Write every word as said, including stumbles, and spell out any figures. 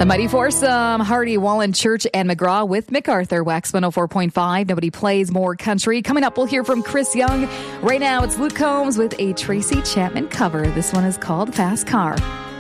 The Mighty Foursome, Hardy, Wallen, Church, and McGraw with MacArthur. Wax one oh four point five. Nobody plays more country. Coming up, we'll hear from Chris Young. Right now, it's Luke Combs with a Tracy Chapman cover. This one is called Fast Car.